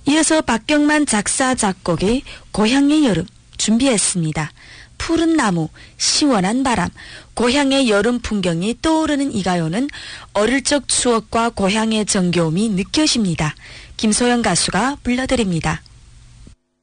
이어서 박경만 작사 작곡의 고향의 여름 준비했습니다. 푸른 나무, 시원한 바람, 고향의 여름 풍경이 떠오르는 이 가요는 어릴 적 추억과 고향의 정겨움이 느껴집니다. 김소영 가수가 불러드립니다.